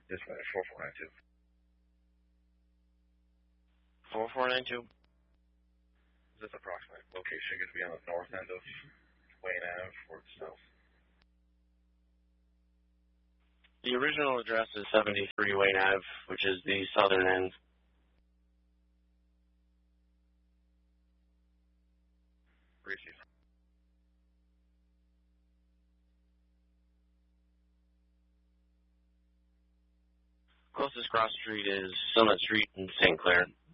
Dispatch 4492. 4492. This approximate location going to be on the north end of Wayne Ave or the south? The original address is 73 Wayne Ave, which is the southern end. Receive. Closest cross street is Summit Street in St. Clair.